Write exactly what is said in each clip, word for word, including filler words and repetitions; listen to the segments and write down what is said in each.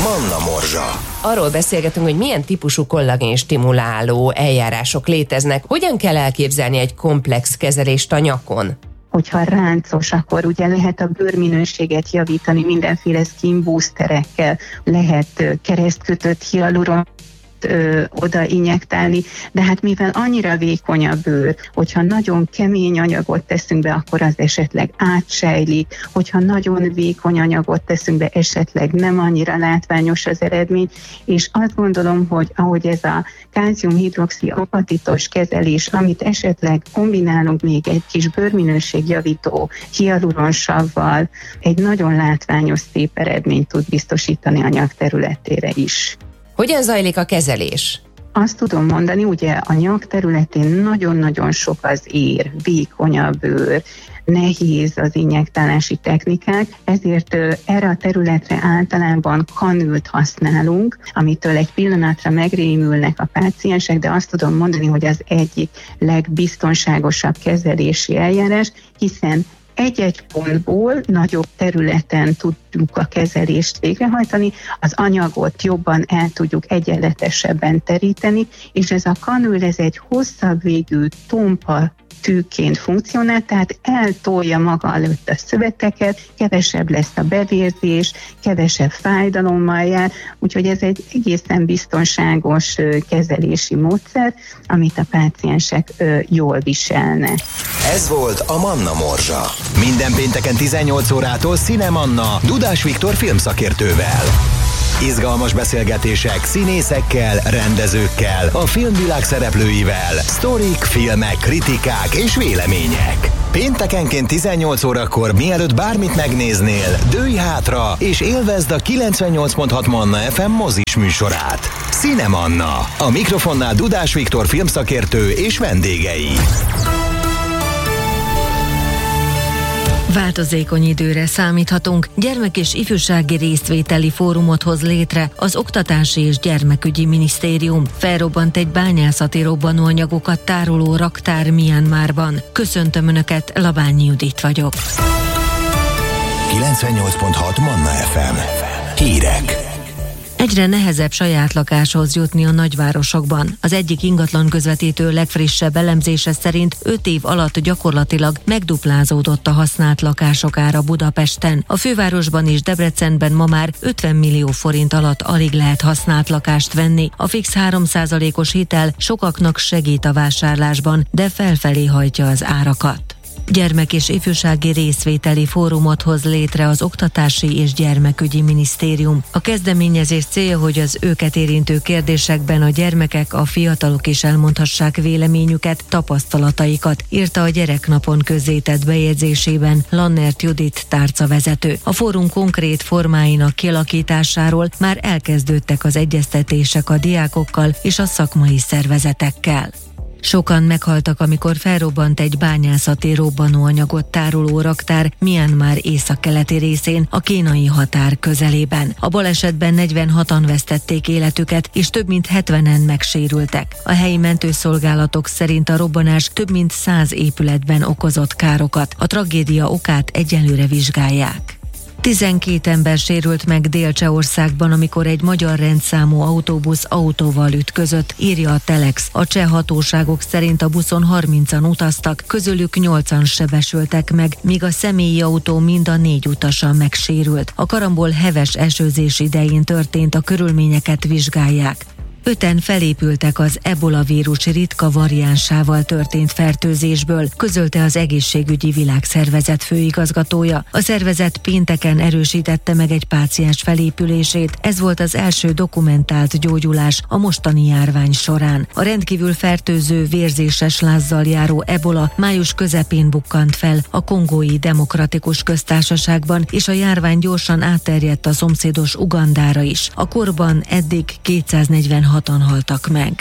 Manna Morzsa. Arról beszélgetünk, hogy milyen típusú kollagén stimuláló eljárások léteznek. Hogyan kell elképzelni egy komplex kezelést a nyakon? Hogyha ráncos, akkor ugye lehet a bőrminőséget javítani mindenféle skin boosterekkel, lehet keresztkötött hialuron Ö, oda injektálni, de hát mivel annyira vékony a bőr, hogyha nagyon kemény anyagot teszünk be, akkor az esetleg átsejlik, hogyha nagyon vékony anyagot teszünk be, esetleg nem annyira látványos az eredmény, és azt gondolom, hogy ahogy ez a kálcium-hidroxi-apatitos kezelés, amit esetleg kombinálunk még egy kis bőrminőségjavító hialuronsavval, egy nagyon látványos, szép eredményt tud biztosítani a nyak területére is. Hogyan zajlik a kezelés? Azt tudom mondani, ugye a nyak területén nagyon-nagyon sok az ér, vékony a bőr, nehéz az injektálási technikák, ezért erre a területre általában kanült használunk, amitől egy pillanatra megrémülnek a páciensek, de azt tudom mondani, hogy az egyik legbiztonságosabb kezelési eljárás, hiszen egy-egy pontból nagyobb területen tudjuk a kezelést végrehajtani, az anyagot jobban el tudjuk egyenletesebben teríteni, és ez a kanül, ez egy hosszabb végű tompa tűként funkcionál, tehát eltolja maga előtt a szöveteket, kevesebb lesz a bevérzés, kevesebb fájdalommal jár, úgyhogy ez egy egészen biztonságos kezelési módszer, amit a páciensek jól viselnek. Ez volt a Manna Morzsa. Minden pénteken tizennyolc órától Színe Manna Dudás Viktor filmszakértővel. Izgalmas beszélgetések színészekkel, rendezőkkel, a filmvilág szereplőivel, sztorik, filmek, kritikák és vélemények. Péntekenként tizennyolc órakor, mielőtt bármit megnéznél, dőlj hátra és élvezd a kilencvennyolc pont hat Manna ef em mozis műsorát. Színe Manna. A mikrofonnál Dudás Viktor filmszakértő és vendégei. Változékony időre számíthatunk. Gyermek- és ifjúsági résztvételi fórumot hoz létre az Oktatási és Gyermekügyi Minisztérium. Felrobbant egy bányászati robbanóanyagokat tároló raktár Myanmarban. Köszöntöm Önöket, Labányi Judit vagyok. kilencvennyolc pont hat Manna ef em. Hírek. Egyre nehezebb saját lakáshoz jutni a nagyvárosokban. Az egyik ingatlan közvetítő legfrissebb elemzése szerint öt év alatt gyakorlatilag megduplázódott a használt lakások ára Budapesten. A fővárosban és Debrecenben ma már ötven millió forint alatt alig lehet használt lakást venni. A fix három százalékos hitel sokaknak segít a vásárlásban, de felfelé hajtja az árakat. Gyermek- és ifjúsági részvételi fórumot hoz létre az Oktatási és Gyermekügyi Minisztérium. A kezdeményezés célja, hogy az őket érintő kérdésekben a gyermekek, a fiatalok is elmondhassák véleményüket, tapasztalataikat, írta a Gyereknapon közzétett bejegyzésében Lannert Judit tárcavezető. A fórum konkrét formáinak kialakításáról már elkezdődtek az egyeztetések a diákokkal és a szakmai szervezetekkel. Sokan meghaltak, amikor felrobbant egy bányászati robbanóanyagot tároló raktár Myanmar északkeleti részén, a kínai határ közelében. A balesetben negyvenhatan vesztették életüket, és több mint hetvenen megsérültek. A helyi mentőszolgálatok szerint a robbanás több mint száz épületben okozott károkat. A tragédia okát egyelőre vizsgálják. tizenkét ember sérült meg Dél-Csehországban, amikor egy magyar rendszámú autóbusz autóval ütközött, írja a Telex. A cseh hatóságok szerint a buszon harmincan utaztak, közülük nyolcan sebesültek meg, míg a személyi autó mind a négy utasa megsérült. A karambol heves esőzés idején történt, a körülményeket vizsgálják. Öten felépültek az ebola vírus ritka variánsával történt fertőzésből, közölte az Egészségügyi Világszervezet főigazgatója. A szervezet pénteken erősítette meg egy páciens felépülését, ez volt az első dokumentált gyógyulás a mostani járvány során. A rendkívül fertőző, vérzéses lázzal járó ebola május közepén bukkant fel a Kongói Demokratikus Köztársaságban, és a járvány gyorsan átterjedt a szomszédos Ugandára is. A korban eddig kétszáznegyvenhatan haltak meg.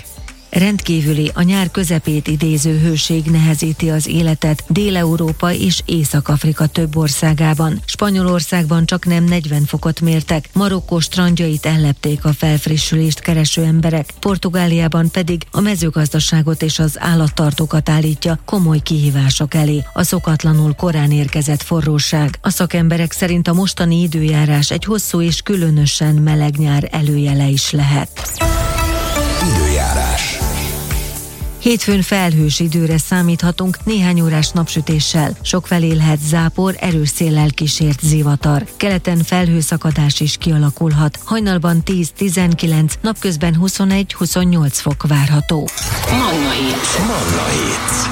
Rendkívüli, a nyár közepét idéző hőség nehezíti az életet Dél-Európa és Észak-Afrika több országában. Spanyolországban csak nem negyven fokot mértek, Marokkó strandjait ellepték a felfrissülést kereső emberek, Portugáliában pedig a mezőgazdaságot és az állattartókat állítja komoly kihívások elé a szokatlanul korán érkezett forróság. A szakemberek szerint a mostani időjárás egy hosszú és különösen meleg nyár előjele is lehet. Időjárás. Hétfőn felhős időre számíthatunk, néhány órás napsütéssel. Sokfelé lehet zápor, erős széllel kísért zivatar. Keleten felhőszakadás is kialakulhat. Hajnalban tíz-tizenkilenc, napközben huszonegy-huszonnyolc fok várható. Manna Hit. Manna Hit.